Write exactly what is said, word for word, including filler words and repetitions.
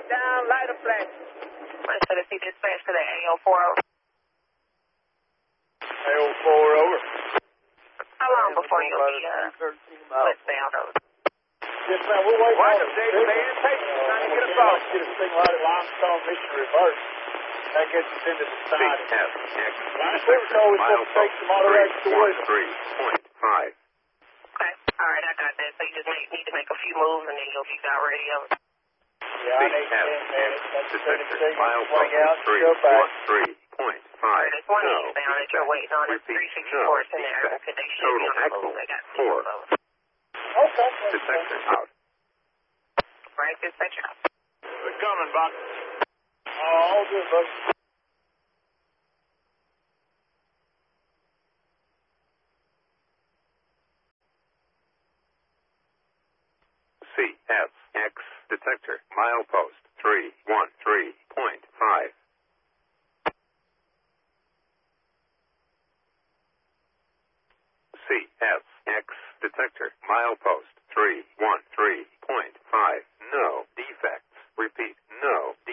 down, light a flash. I said if he dispatched to the A O four over. A O four over. How long before you'll be uh, westbound over? Yes, ma'am, we'll wait. Why the state man patient trying to get a phone? Get a thing right at Limestone Mission reverse. That gets us into the side. C F X Detector, milepost three one three point five. Okay, all right, I got that. So you just make, need to make a few moves and then you'll be about ready over. Yeah, I need ten minutes. That's the Detector, swing out, three go back. one three point five. There's one No. eastbound that you're waiting on. It's three sixty-four in there. Defect. Okay, they should be on the Total move. They got four. two of those. Okay. Detector out. Right, dispatcher out. We're coming, Buck. Oh, all good, Buck. C F X detector milepost three one three point five. C F X detector milepost three one three point five. No defects. Repeat, no